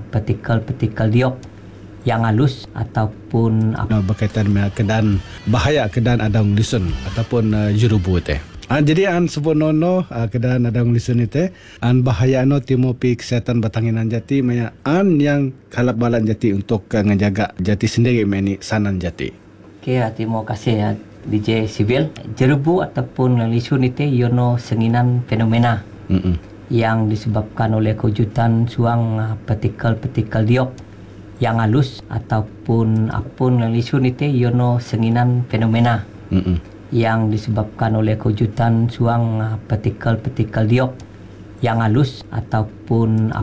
partikel-partikel diok yang halus ataupun berkaitan dengan keadaan bahaya keadaan adang lisun ataupun jurubu teh. Jadi seponono keadaan adang lisun itu bahaya timo pi kesehatan batanginan jati maya yang kalap balan jati untuk ngejaga jati sendiri meni sanan jati. Okey, terima kasih ya DJ Sibil. Jerebu ataupun lisun itu yono senginan fenomena yang disebabkan oleh kewujudan suang partikel-partikel diok yang halus ataupun lisun itu yono senginan fenomena yang disebabkan oleh kewujudan suang partikel-partikel diok yang halus ataupun